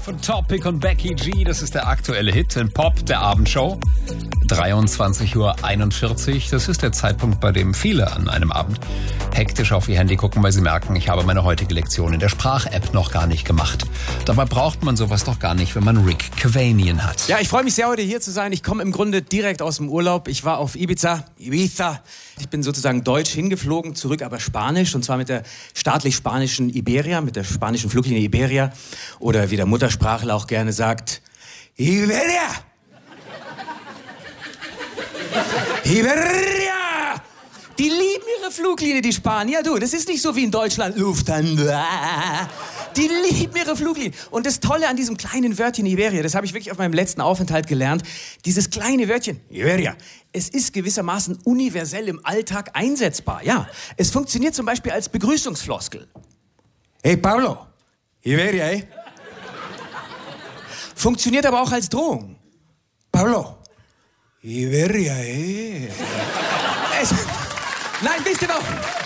Von Topic und Becky G, das ist der aktuelle Hit in Pop der Abendshow. 23:41 Uhr, das ist der Zeitpunkt, bei dem viele an einem Abend hektisch auf ihr Handy gucken, weil sie merken, ich habe meine heutige Lektion in der Sprach-App noch gar nicht gemacht. Dabei braucht man sowas doch gar nicht, wenn man Rick Cavanian hat. Ja, ich freue mich sehr, heute hier zu sein. Ich komme im Grunde direkt aus dem Urlaub. Ich war auf Ibiza. Ich bin sozusagen deutsch hingeflogen, zurück aber spanisch. Und zwar mit der staatlich spanischen Iberia, mit der spanischen Fluglinie Iberia. Oder wie der Muttersprachler auch gerne sagt, Iberia! Iberia! Die lieben ihre Fluglinie, die Spanier. Du, das ist nicht so wie in Deutschland. Lufthansa. Die lieben ihre Fluglinie. Und das Tolle an diesem kleinen Wörtchen Iberia, das habe ich wirklich auf meinem letzten Aufenthalt gelernt, dieses kleine Wörtchen Iberia, es ist gewissermaßen universell im Alltag einsetzbar. Ja, es funktioniert zum Beispiel als Begrüßungsfloskel. Hey Pablo, Iberia, eh? Funktioniert aber auch als Drohung. Pablo, Iberia, eh? Nein, wisst ihr doch...